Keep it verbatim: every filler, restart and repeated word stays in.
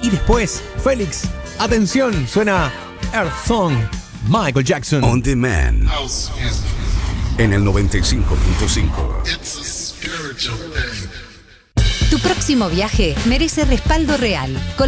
Y después, Félix, atención, suena Earth Song, Michael Jackson. On Demand. En el noventa y cinco punto cinco. Tu próximo viaje merece respaldo real.